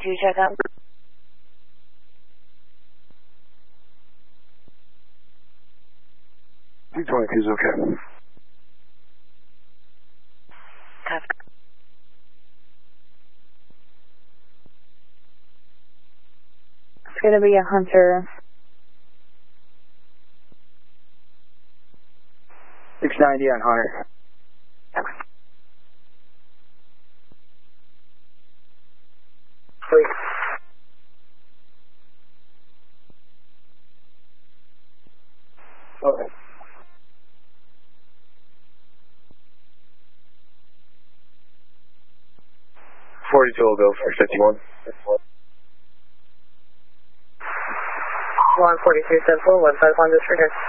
222 checkup. 222 is okay. Copy. It's going to be a Hunter. 690 on Hunter. Please. Okay. 42 will go for 51. 142 Central, 151 disregard.